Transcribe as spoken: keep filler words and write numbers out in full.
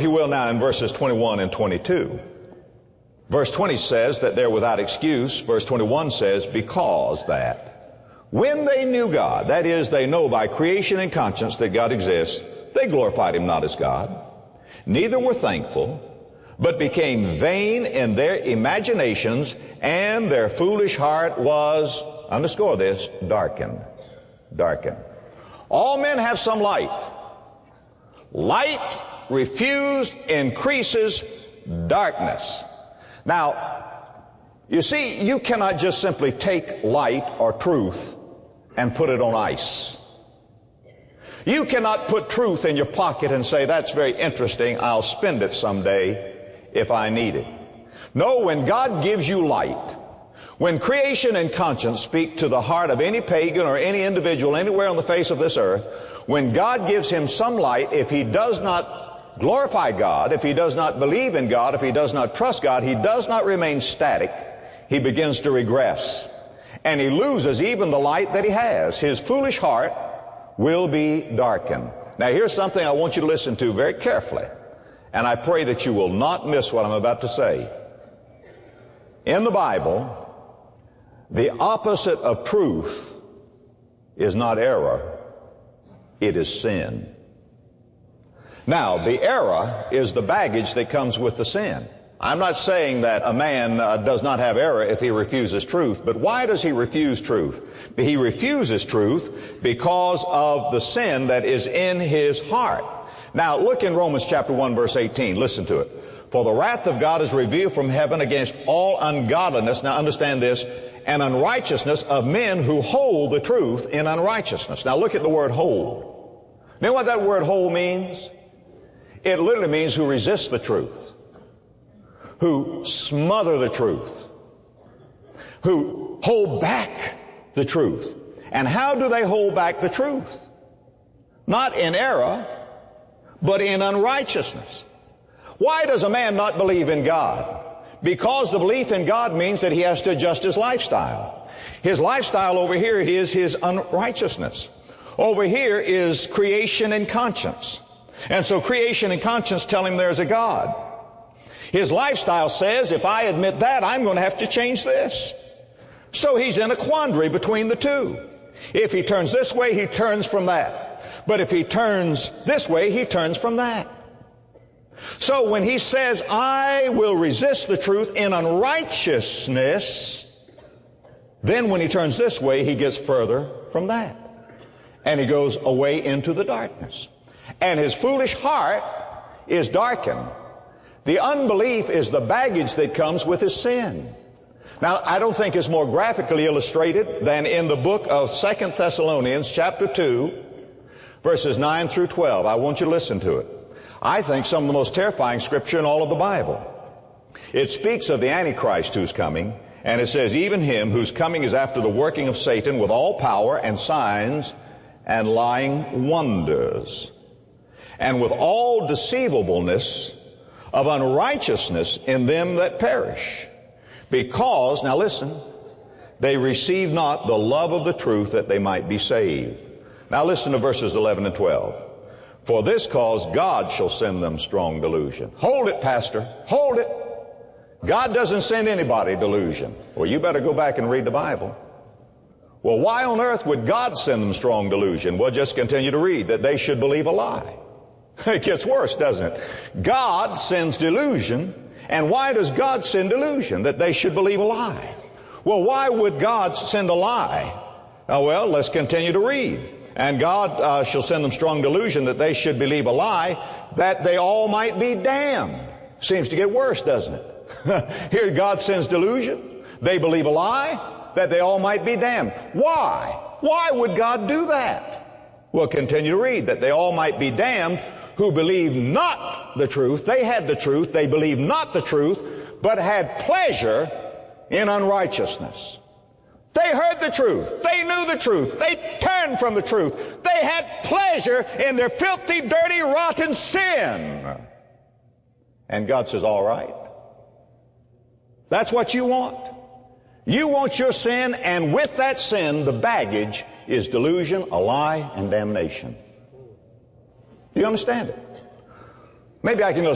you will, now in verses twenty-one and twenty-two. Verse twenty says that they're without excuse. Verse twenty-one says, because that when they knew God, that is, they know by creation and conscience that God exists, they glorified Him not as God, neither were thankful, but became vain in their imaginations, and their foolish heart was, underscore this, darkened. Darkened. All men have some light. Light refused increases darkness. Now, you see, you cannot just simply take light or truth and put it on ice. You cannot put truth in your pocket and say, that's very interesting, I'll spend it someday if I need it. No, when God gives you light, when creation and conscience speak to the heart of any pagan or any individual anywhere on the face of this earth, when God gives him some light, if he does not glorify God, if he does not believe in God, if he does not trust God, he does not remain static. He begins to regress. And he loses even the light that he has. His foolish heart will be darkened. Now here's something I want you to listen to very carefully. And I pray that you will not miss what I'm about to say. In the Bible, the opposite of truth is not error, it is sin. Now, the error is the baggage that comes with the sin. I'm not saying that a man uh, does not have error if he refuses truth, but why does he refuse truth? He refuses truth because of the sin that is in his heart. Now, look in Romans chapter one, verse eighteen. Listen to it. For the wrath of God is revealed from heaven against all ungodliness, now understand this, and unrighteousness of men who hold the truth in unrighteousness. Now look at the word hold. You know what that word hold means? It literally means who resist the truth, who smother the truth, who hold back the truth. And how do they hold back the truth? Not in error, but in unrighteousness. Why does a man not believe in God? Because the belief in God means that he has to adjust his lifestyle. His lifestyle over here is his unrighteousness. Over here is creation and conscience. And so creation and conscience tell him there's a God. His lifestyle says, if I admit that, I'm going to have to change this. So he's in a quandary between the two. If he turns this way, he turns from that. But if he turns this way, he turns from that. So when he says, I will resist the truth in unrighteousness, then when he turns this way, he gets further from that. And he goes away into the darkness. And his foolish heart is darkened. The unbelief is the baggage that comes with his sin. Now, I don't think it's more graphically illustrated than in the book of Second Thessalonians chapter two, verses nine through twelve. I want you to listen to it. I think some of the most terrifying scripture in all of the Bible. It speaks of the Antichrist who's coming, and it says, even him whose coming is after the working of Satan with all power and signs and lying wonders, and with all deceivableness of unrighteousness in them that perish. Because, now listen, they receive not the love of the truth that they might be saved. Now listen to verses eleven and twelve. For this cause God shall send them strong delusion. Hold it, Pastor. Hold it. God doesn't send anybody delusion. Well, you better go back and read the Bible. Well, why on earth would God send them strong delusion? Well, just continue to read that they should believe a lie. It gets worse, doesn't it? God sends delusion. And why does God send delusion? That they should believe a lie. Well, why would God send a lie? Oh, well, let's continue to read. And God uh, shall send them strong delusion that they should believe a lie, that they all might be damned. Seems to get worse, doesn't it? Here God sends delusion. They believe a lie, that they all might be damned. Why? Why would God do that? Well, continue to read, that they all might be damned who believe not the truth. They had the truth. They believed not the truth, but had pleasure in unrighteousness. They heard the truth. They knew the truth. They turned from the truth. They had pleasure in their filthy, dirty, rotten sin. And God says, all right. That's what you want. You want your sin, and with that sin, the baggage is delusion, a lie, and damnation. Do you understand it? Maybe I can